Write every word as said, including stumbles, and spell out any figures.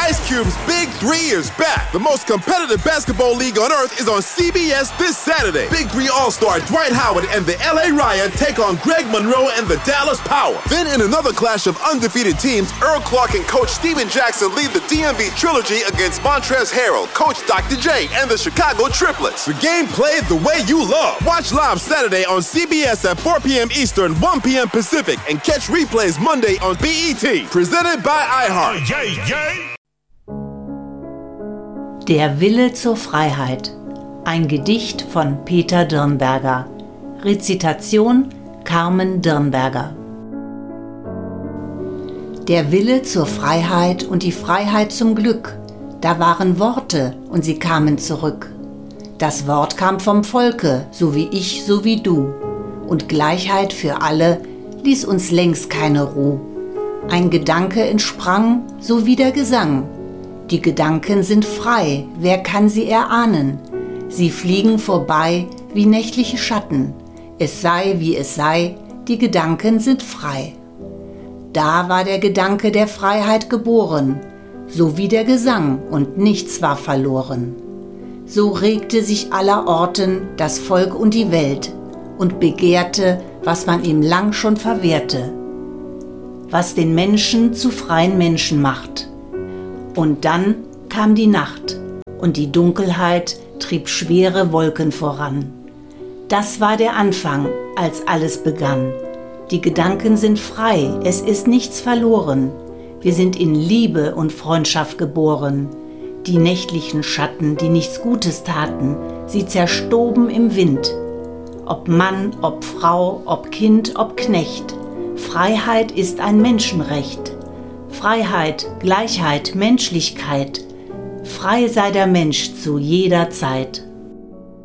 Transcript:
Ice Cube's Big Three is back. The most competitive basketball league on earth is on C B S this Saturday. Big Three All-Star Dwight Howard and the L A Riot take on Greg Monroe and the Dallas Power. Then in another clash of undefeated teams, Earl Clark and Coach Steven Jackson lead the D M V Trilogy against Montrezl Harrell, Coach Doctor J, and the Chicago Triplets. The game played the way you love. Watch live Saturday on C B S at four p.m. Eastern, one p.m. Pacific, and catch replays Monday on B E T. Presented by iHeart. Der Wille zur Freiheit. Ein Gedicht von Peter Dirnberger. Rezitation Carmen Dirnberger. Der Wille zur Freiheit und die Freiheit zum Glück, da waren Worte und sie kamen zurück. Das Wort kam vom Volke, so wie ich, so wie du. Und Gleichheit für alle ließ uns längst keine Ruhe. Ein Gedanke entsprang, so wie der Gesang. Die Gedanken sind frei, wer kann sie erahnen? Sie fliegen vorbei wie nächtliche Schatten. Es sei, wie es sei, die Gedanken sind frei. Da war der Gedanke der Freiheit geboren, so wie der Gesang, und nichts war verloren. So regte sich allerorten das Volk und die Welt und begehrte, was man ihm lang schon verwehrte, was den Menschen zu freien Menschen macht. Und dann kam die Nacht und die Dunkelheit trieb schwere Wolken voran. Das war der Anfang, als alles begann. Die Gedanken sind frei, es ist nichts verloren. Wir sind in Liebe und Freundschaft geboren. Die nächtlichen Schatten, die nichts Gutes taten, sie zerstoben im Wind. Ob Mann, ob Frau, ob Kind, ob Knecht, Freiheit ist ein Menschenrecht. Freiheit, Gleichheit, Menschlichkeit, frei sei der Mensch zu jeder Zeit.